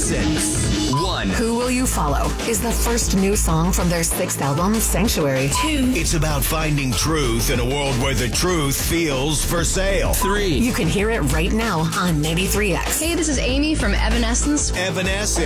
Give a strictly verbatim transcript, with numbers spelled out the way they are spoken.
Evanescence. One. Who Will You Follow is the first new song from their sixth album, Sanctuary. Two. It's about finding truth in a world where the truth feels for sale. Three. You can hear it right now on ninety-three X. Hey, this is Amy from Evanescence. Evanescence.